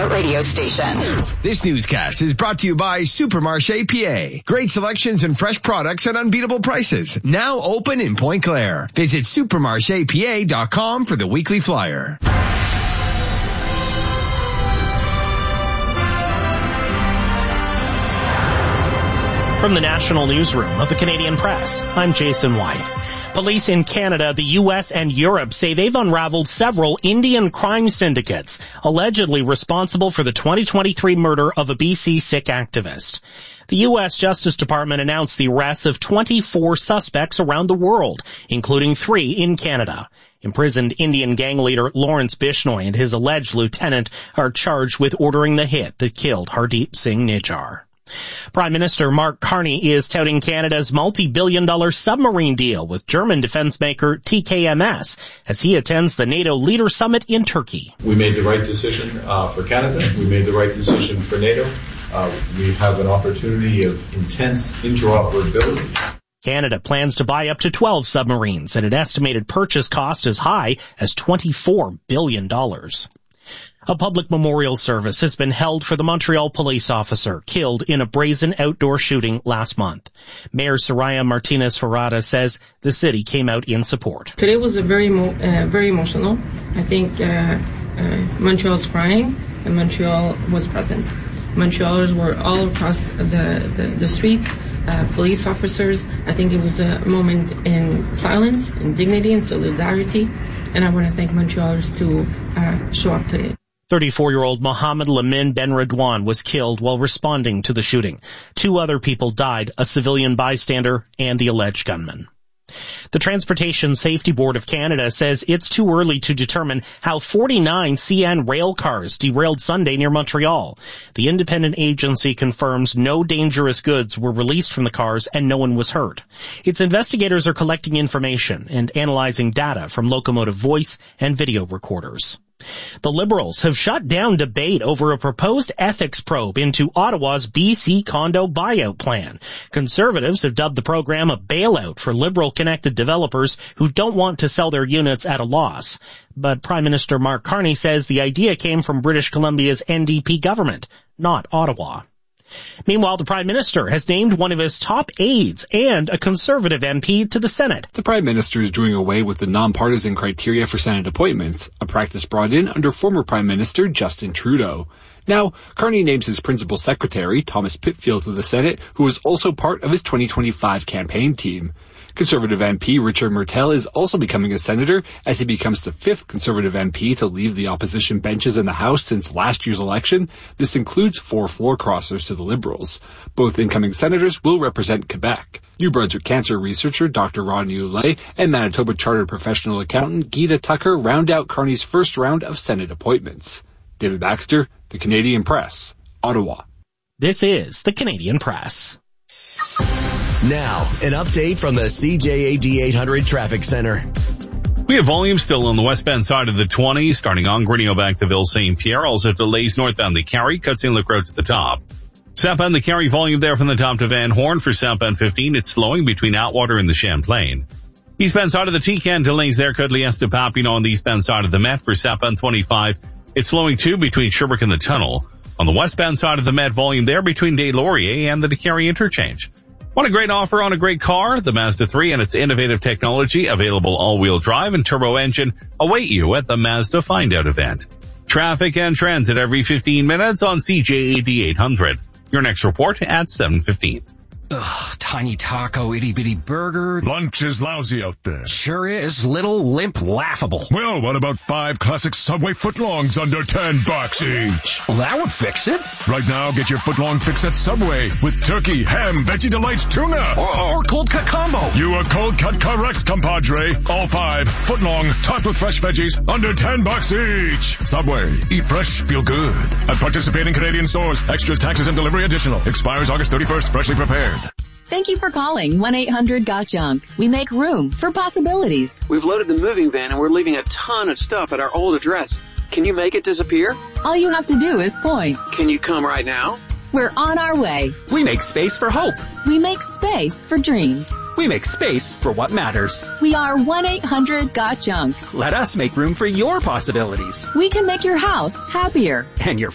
Internet radio station. This newscast is brought to you by Supermarché PA. Great selections and fresh products at unbeatable prices. Now open in Point Claire. Visit supermarchepa.com for the weekly flyer. From the National Newsroom of the Canadian Press, I'm Jason White. Police in Canada, the U.S., and Europe say they've unraveled several Indian crime syndicates allegedly responsible for the 2023 murder of a BC Sikh activist. The U.S. Justice Department announced the arrests of 24 suspects around the world, including 3 in Canada. Imprisoned Indian gang leader Lawrence Bishnoi and his alleged lieutenant are charged with ordering the hit that killed Hardeep Singh Nijjar. Prime Minister Mark Carney is touting Canada's multi-billion-dollar submarine deal with German defense maker TKMS as he attends the NATO Leader Summit in Turkey. We made the right decision for Canada. We made the right decision for NATO. We have an opportunity of intense interoperability. Canada plans to buy up to 12 submarines at an estimated purchase cost as high as $24 billion. A public memorial service has been held for the Montreal police officer killed in a brazen outdoor shooting last month. Mayor Soraya Martinez-Ferrada says the city came out in support. Today was very emotional. I think Montreal's crying and Montreal was present. Montrealers were all across the streets, police officers. I think it was a moment in silence, in dignity, and solidarity. And I want to thank Montrealers to show up today. 34-year-old Mohammed Lamin Ben Redouane was killed while responding to the shooting. 2 other people died, a civilian bystander and the alleged gunman. The Transportation Safety Board of Canada says it's too early to determine how 49 CN rail cars derailed Sunday near Montreal. The independent agency confirms no dangerous goods were released from the cars and no one was hurt. Its investigators are collecting information and analyzing data from locomotive voice and video recorders. The Liberals have shut down debate over a proposed ethics probe into Ottawa's BC condo buyout plan. Conservatives have dubbed the program a bailout for Liberal-connected developers who don't want to sell their units at a loss. But Prime Minister Mark Carney says the idea came from British Columbia's NDP government, not Ottawa. Meanwhile, the Prime Minister has named one of his top aides and a Conservative MP to the Senate. The Prime Minister is doing away with the nonpartisan criteria for Senate appointments, a practice brought in under former Prime Minister Justin Trudeau. Now, Carney names his principal secretary, Thomas Pitfield, to the Senate, who is also part of his 2025 campaign team. Conservative MP Richard Martel is also becoming a senator as he becomes the 5th Conservative MP to leave the opposition benches in the House since last year's election. This includes 4 floor crossers to the Liberals. Both incoming senators will represent Quebec. New Brunswick cancer researcher Dr. Rodney Ouellet and Manitoba Chartered Professional Accountant Gita Tucker round out Carney's first round of Senate appointments. David Baxter, The Canadian Press, Ottawa. This is The Canadian Press. Now, an update from the CJAD 800 Traffic Center. We have volume still on the westbound side of the 20, starting on Grinio back to Ville St. Pierre. Also delays northbound the Carry, cuts in Luc Road to the top. Southbound the Carry volume there from the top to Van Horn. For southbound 15, it's slowing between Atwater and the Champlain. Eastbound side of the Tecan, delays there, Cudlias to Papineau on the eastbound side of the Met. For southbound 25, it's slowing too between Sherbrooke and the Tunnel. On the westbound side of the Met, volume there between Des Lauriers and the DeCarry interchange. Want a great offer on a great car? The Mazda 3 and its innovative technology, available all-wheel drive and turbo engine, await you at the Mazda Find Out event. Traffic and transit every 15 minutes on CJAD 800. Your next report at 7:15. Ugh, tiny taco, itty-bitty burger. Lunch is lousy out there. Sure is. Little, limp, laughable. Well, what about 5 classic Subway footlongs under $10 each? Well, that would fix it. Right now, get your footlong fix at Subway with turkey, ham, veggie delights, tuna. Or cold cut combo. You are cold cut correct, compadre. All 5 footlong, topped with fresh veggies, under $10 each. Subway. Eat fresh, feel good. At participating Canadian stores. Extras, taxes, and delivery additional. Expires August 31st. Freshly prepared. Thank you for calling 1-800-GOT-JUNK. We make room for possibilities. We've loaded the moving van and we're leaving a ton of stuff at our old address. Can you make it disappear? All you have to do is point. Can you come right now? We're on our way. We make space for hope. We make space for dreams. We make space for what matters. We are 1-800-GOT-JUNK. Let us make room for your possibilities. We can make your house happier. And your